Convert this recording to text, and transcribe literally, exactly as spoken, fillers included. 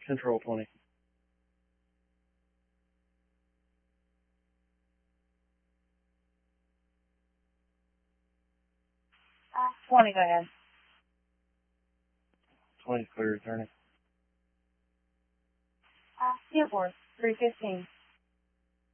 Control twenty. Uh, twenty, go ahead. twenty clear, attorney. Uh, Airport, three fifteen.